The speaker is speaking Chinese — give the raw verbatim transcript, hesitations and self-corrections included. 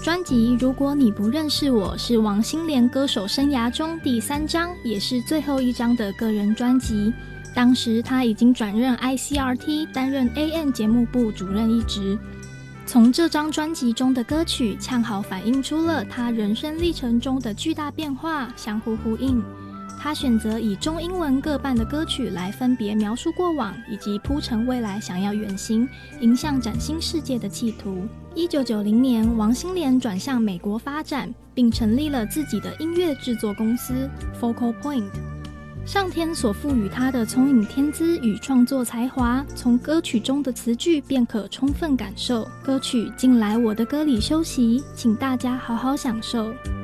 专辑《如果你不认识我》是王心莲歌手生涯中第三张，也是最后一张的个人专辑。当时他已经转任 I C R T 担任 A M 节目部主任一职。从这张专辑中的歌曲恰好反映出了他人生历程中的巨大变化，相互呼应。他选择以中英文各半的歌曲来分别描述过往，以及铺陈未来想要远行迎向崭新世界的企图。一九九零年，王心莲转向美国发展，并成立了自己的音乐制作公司 Focal Point。上天所赋予他的聪颖天资与创作才华，从歌曲中的词句便可充分感受。歌曲《进来我的歌里休息》，请大家好好享受。